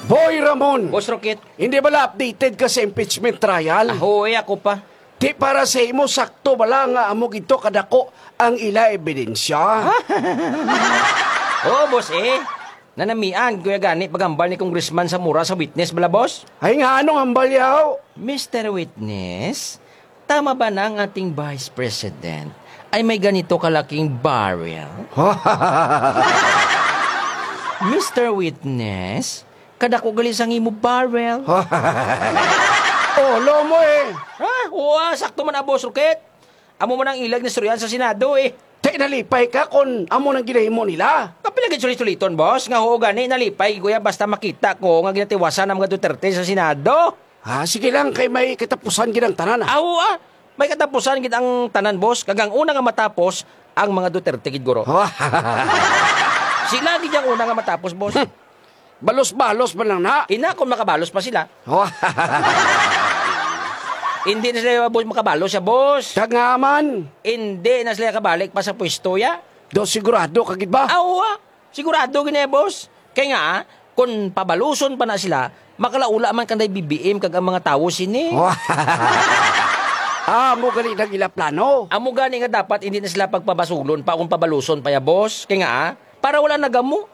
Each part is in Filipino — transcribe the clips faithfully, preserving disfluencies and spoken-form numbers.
Boy Ramon, Boss Rocket. hindi bala updated ka sa impeachment trial? Ahoy, ako pa. Di para sa imo sakto bala nga amo gito kadako ang ila ebidensya. Oo, boss eh. Nanamian, kuya gani, pagambal ni Congressman sa mura sa witness bala, boss? Ay nga anong hambalyaw? mister Witness, tama ba na ang ating Vice President ay may ganito kalaking barrel? mister Witness, kadako gali sang imo barrel. Oh, lomo eh. Ah, oo, ah, sakto man na, boss Rocket. Amo man ang ilag na storyan sa Senado eh. Tay nalipay ka kung amo nang ginahimo nila. Kapilagin sulit-suliton, boss. Nga ho gani, nalipay, kuya, basta makita ko nga ginatiwasan ng mga Duterte sa Senado. Ha, sige lang kay may katapusan ginang tanan ah. Aw, ah, may katapusan gid ang tanan, boss. Kagang una nga matapos ang mga Duterte gid guro. Sila gid ang una nga matapos, boss. Balos-balos man lang na. Ina kung makabalos pa sila. Hindi na sila boss makabalos siya, boss. Tangaman. Hindi na sila kabalik pa sa pwesto ya. Do sigurado kagid ba? Aw, ah, sigurado gini, boss. Kaya nga, ah, kung pabaluson pa na sila, makalaula man kanday B B M kag ang mga tawo sini. Ah, mo gali nang ila plano. Amo gani nga dapat hindi na sila pagpabasulon pa kung pabaluson pa ya, boss. Kaya nga, ah, para wala nagamo.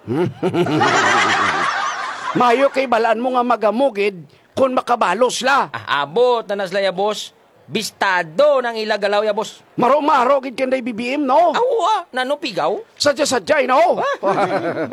Mayo kay balaan mo nga magamugid kung makabalos la. Ah, abot na nasla ya, boss. Bistado ng ilagalaw ya, boss. Maro-maro gid kanday B B M no. Awa, nano pigaw? Sadya-sadya no.